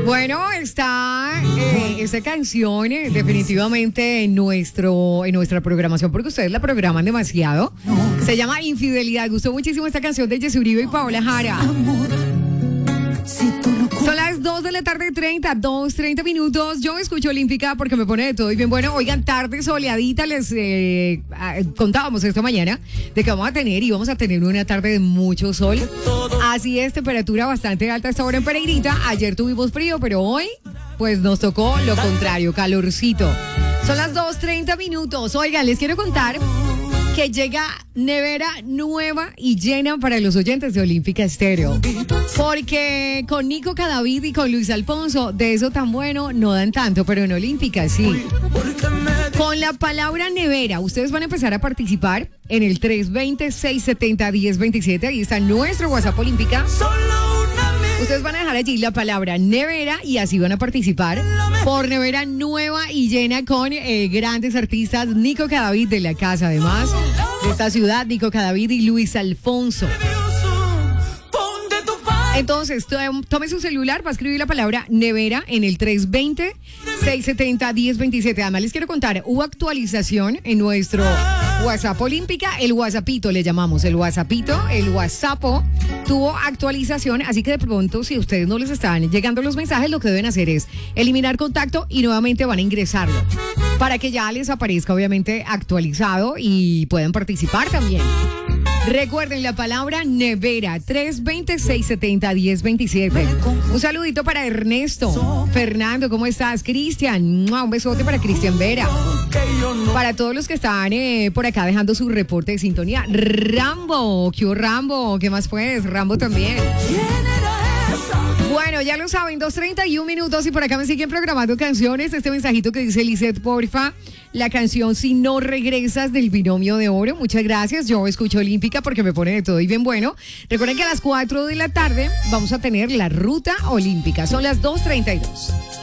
Bueno, está esta canción definitivamente en nuestra programación porque ustedes la programan demasiado. Se llama Infidelidad. Gustó muchísimo esta canción de Jessy Uribe y Paola Jara. Son las 2 de la tarde, 2:30 minutos. Yo escucho Olímpica porque me pone de todo y bien bueno. Oigan, tarde soleadita, les contábamos esta mañana de que vamos a tener una tarde de mucho sol. Así es, temperatura bastante alta a esta hora en Pereirita. Ayer tuvimos frío, pero hoy pues nos tocó lo contrario, calorcito. Son las 2:30 minutos. Oigan, les quiero contar que llega nevera nueva y llena para los oyentes de Olímpica Estéreo. Porque con Nico Cadavid y con Luis Alfonso, de eso tan bueno no dan tanto, pero en Olímpica sí. Con la palabra nevera, ustedes van a empezar a participar en el 320-670-1027. Ahí está nuestro WhatsApp Olímpica. Ustedes van a dejar allí la palabra nevera y así van a participar por nevera nueva y llena con grandes artistas. Nico Cadavid de la casa, además, de esta ciudad, Nico Cadavid y Luis Alfonso. Entonces, tome su celular, va a escribir la palabra nevera en el 320-670-1027. Además, les quiero contar, hubo actualización en nuestro WhatsApp Olímpica, el WhatsAppito le llamamos, el WhatsAppo tuvo actualización, así que de pronto, si a ustedes no les están llegando los mensajes, lo que deben hacer es eliminar contacto y nuevamente van a ingresarlo para que ya les aparezca, obviamente, actualizado y puedan participar también. Recuerden la palabra nevera, 320-670-1027. Un saludito para Ernesto, Fernando, ¿cómo estás? Cristian, un besote para Cristian Vera. Para todos los que están por acá dejando su reporte de sintonía. Rambo, ¿qué Rambo? ¿Qué más pues? Rambo también. Bueno, ya lo saben, 2:31 minutos y por acá me siguen programando canciones. Este mensajito que dice Lizeth, porfa, la canción Si No Regresas del Binomio de Oro. Muchas gracias, yo escucho Olímpica porque me pone de todo y bien bueno. Recuerden que a las 4 de la tarde vamos a tener la ruta olímpica. Son las 2:32.